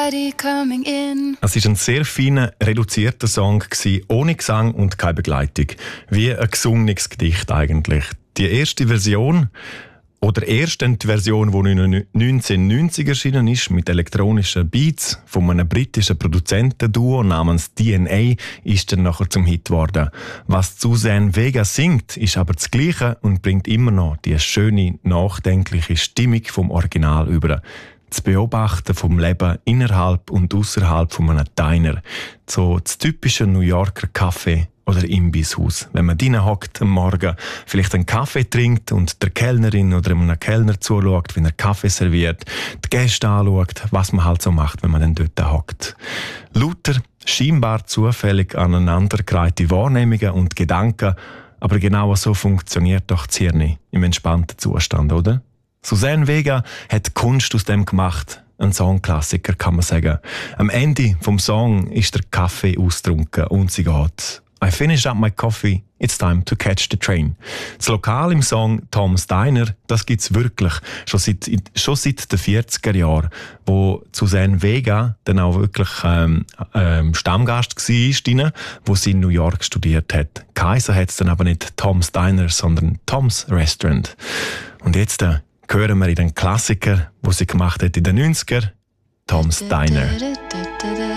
Nobody coming in. Es war ein sehr feiner, reduzierter Song, ohne Gesang und keine Begleitung. Wie ein gesungenes Gedicht eigentlich. Die erste Version, oder erst die Version, die 1990 erschienen ist, mit elektronischen Beats von einem britischen Produzentenduo namens DNA, ist dann nachher zum Hit geworden. Was Suzanne Vega singt, ist aber das Gleiche und bringt immer noch die schöne, nachdenkliche Stimmung vom Original über. Das Beobachten vom Leben innerhalb und außerhalb von einem Diner. So das typische New Yorker Café oder Imbisshaus. Wenn man drinnen hockt am Morgen, vielleicht einen Kaffee trinkt und der Kellnerin oder einem Kellner zuschaut, wenn er Kaffee serviert, die Gäste anschaut, was man halt so macht, wenn man dann dort hockt. Lauter, scheinbar zufällig aneinandergereihte Wahrnehmungen und Gedanken, aber genau so funktioniert doch das Hirn im entspannten Zustand, oder? Suzanne Vega hat Kunst aus dem gemacht. Ein Songklassiker, kann man sagen. Am Ende vom Song ist der Kaffee ausgetrunken und sie geht. I finished up my coffee, it's time to catch the train. Das Lokal im Song Tom's Diner, das gibt's wirklich schon seit den 40er Jahren, wo Suzanne Vega dann auch wirklich Stammgast war, wo sie in New York studiert hat. Kaiser hat es dann aber nicht Tom's Diner, sondern Tom's Restaurant. Und jetzt hören wir in den Klassiker, wo sie gemacht hat in den 90er, Tom's Diner.